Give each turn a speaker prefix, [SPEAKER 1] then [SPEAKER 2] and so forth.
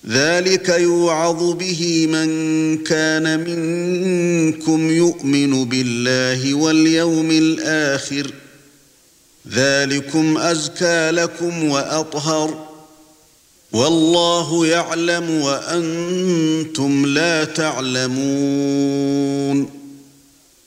[SPEAKER 1] ذلك يوعظ به من كان منكم يؤمن بالله واليوم الآخر ذلكم أزكى لكم وأطهر والله يعلم وأنتم لا تعلمون